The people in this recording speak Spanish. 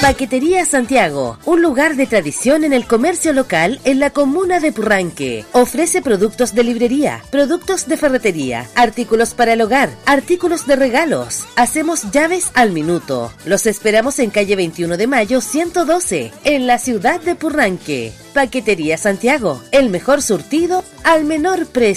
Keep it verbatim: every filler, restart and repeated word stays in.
Paquetería Santiago, un lugar de tradición en el comercio local en la comuna de Purranque. Ofrece productos de librería, productos de ferretería, artículos para el hogar, artículos de regalos. Hacemos llaves al minuto. Los esperamos en calle veintiuno de mayo ciento doce, en la ciudad de Purranque. Paquetería Santiago, el mejor surtido al menor precio.